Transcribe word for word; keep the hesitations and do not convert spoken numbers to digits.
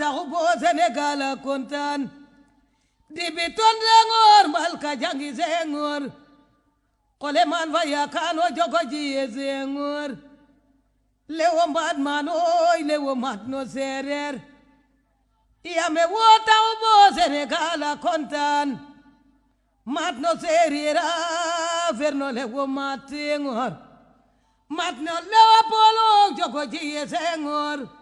taxu bo Sénégal a kontaan dibiton Senghor mbal ka jangi Senghor xole man fa yakano jogo jiye Senghor lewo mbaat man oy lewo mat no seereer yame wo taxu bo Sénégal a kontaan mat no seereer a fer no lewo mat Senghor mat no lewo polo jogo jiye Senghor